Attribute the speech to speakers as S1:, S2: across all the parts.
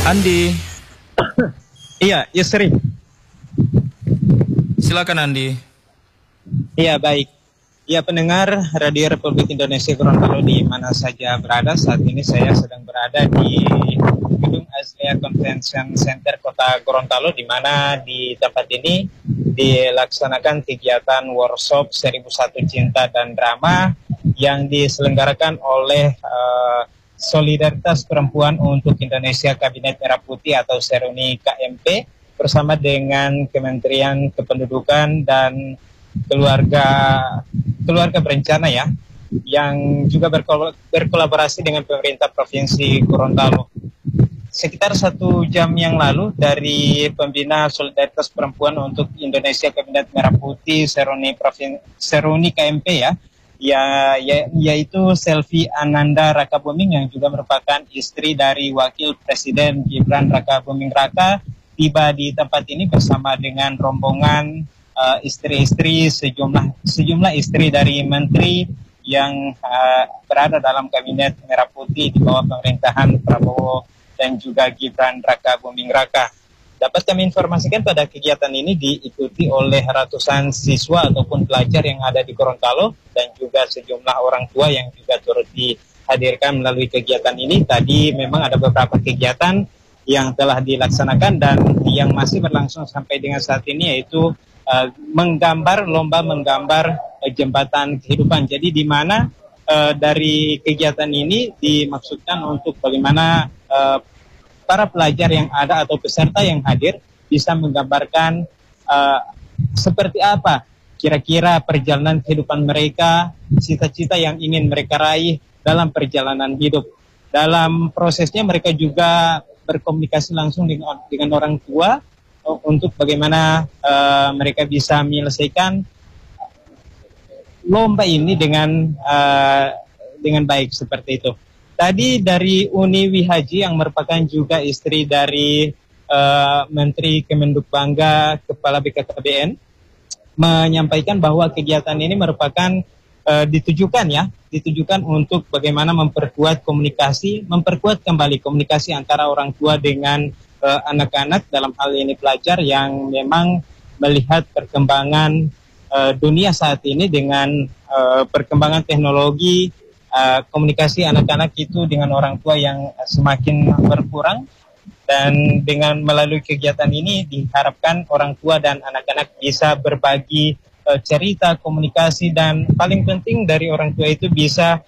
S1: Andi.
S2: Iya, Yusri.
S1: Silakan Andi.
S2: Iya, baik. Ya, pendengar Radio Republik Indonesia Gorontalo di mana saja berada, saat ini saya sedang berada di Gedung Azlea Convention Center Kota Gorontalo, di mana di tempat ini dilaksanakan kegiatan workshop 1001 Cinta dan Drama yang diselenggarakan oleh Solidaritas Perempuan untuk Indonesia Kabinet Merah Putih atau Seruni KMP bersama dengan Kementerian Kependudukan dan keluarga berencana ya, yang juga berkolaborasi dengan pemerintah Provinsi Gorontalo. Sekitar 1 jam yang lalu dari pembina Solidaritas Perempuan untuk Indonesia Kabinet Merah Putih Seruni KMP yaitu Selvi Ananda Rakabuming yang juga merupakan istri dari Wakil Presiden Gibran Rakabuming Raka tiba di tempat ini bersama dengan rombongan istri-istri sejumlah istri dari menteri yang berada dalam Kabinet Merah Putih di bawah pemerintahan Prabowo dan juga Gibran Rakabuming Raka. Dapat kami informasikan pada kegiatan ini diikuti oleh ratusan siswa ataupun pelajar yang ada di Gorontalo dan juga sejumlah orang tua yang juga turut dihadirkan melalui kegiatan ini. Tadi memang ada beberapa kegiatan yang telah dilaksanakan dan yang masih berlangsung sampai dengan saat ini, yaitu lomba menggambar jembatan kehidupan. Jadi di mana dari kegiatan ini dimaksudkan untuk bagaimana para pelajar yang ada atau peserta yang hadir bisa menggambarkan seperti apa kira-kira perjalanan kehidupan mereka, cita-cita yang ingin mereka raih dalam perjalanan hidup. Dalam prosesnya mereka juga berkomunikasi langsung dengan orang tua untuk bagaimana mereka bisa menyelesaikan lomba ini dengan baik seperti itu. Tadi dari Uni Wihaji yang merupakan juga istri dari Menteri Kemendukbangga Kepala BKKBN menyampaikan bahwa kegiatan ini merupakan ditujukan untuk bagaimana memperkuat kembali komunikasi antara orang tua dengan anak-anak, dalam hal ini pelajar yang memang melihat perkembangan dunia saat ini dengan perkembangan teknologi, komunikasi anak-anak itu dengan orang tua yang semakin berkurang, dan dengan melalui kegiatan ini diharapkan orang tua dan anak-anak bisa berbagi cerita, komunikasi, dan paling penting dari orang tua itu bisa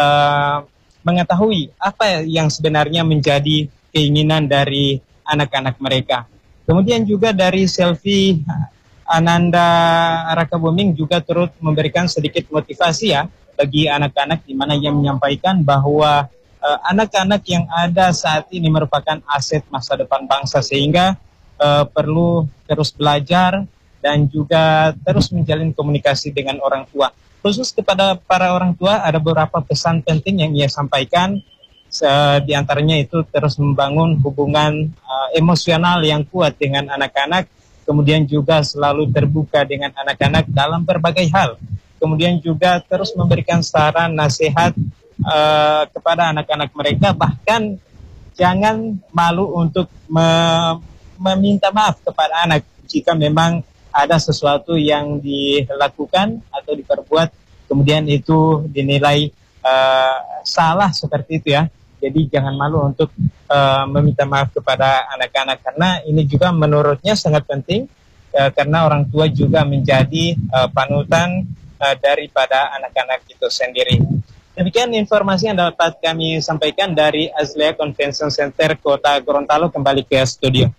S2: mengetahui apa yang sebenarnya menjadi keinginan dari anak-anak mereka. Kemudian juga dari Selvi Ananda Rakabuming juga turut memberikan sedikit motivasi ya bagi anak-anak, di mana ia menyampaikan bahwa anak-anak yang ada saat ini merupakan aset masa depan bangsa, sehingga perlu terus belajar dan juga terus menjalin komunikasi dengan orang tua. Khusus kepada para orang tua ada beberapa pesan penting yang ia sampaikan. Di antaranya itu terus membangun hubungan emosional yang kuat dengan anak-anak, kemudian juga selalu terbuka dengan anak-anak dalam berbagai hal, kemudian juga terus memberikan saran nasihat kepada anak-anak mereka, bahkan jangan malu untuk meminta maaf kepada anak jika memang ada sesuatu yang dilakukan atau diperbuat kemudian itu dinilai salah seperti itu ya. Jadi jangan malu untuk meminta maaf kepada anak-anak, karena ini juga menurutnya sangat penting karena orang tua juga menjadi panutan daripada anak-anak itu sendiri. Demikian informasi yang dapat kami sampaikan dari Azlea Convention Center Kota Gorontalo. Kembali ke studio.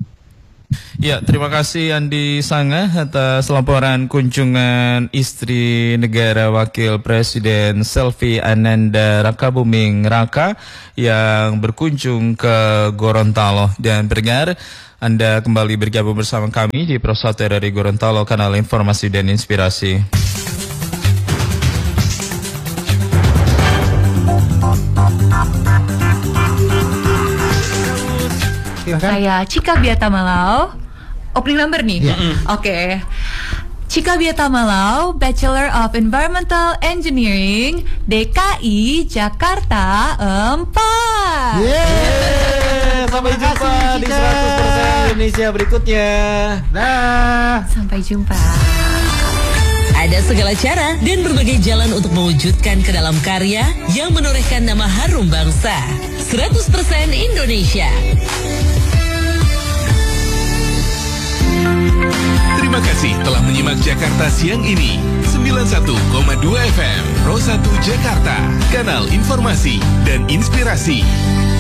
S1: Ya, terima kasih Andi Sanga atas laporan kunjungan istri negara Wakil Presiden Selvi Ananda Rakabuming Raka yang berkunjung ke Gorontalo. Dan pendengar, Anda kembali bergabung bersama kami di Prosate dari Gorontalo, kanal informasi dan inspirasi.
S3: Saya Cika Biata Malau. Opening number nih? Oke. Cika Biata Malau, Bachelor of Environmental Engineering, DKI Jakarta 4.
S4: sampai jumpa di 100% Indonesia berikutnya. Dah.
S3: Sampai jumpa.
S5: Ada segala cara dan berbagai jalan untuk mewujudkan ke dalam karya yang menorehkan nama harum bangsa. 100% Indonesia.
S6: Terima kasih telah menyimak Jakarta siang ini. 91,2 FM Pro 1 Jakarta, kanal informasi dan inspirasi.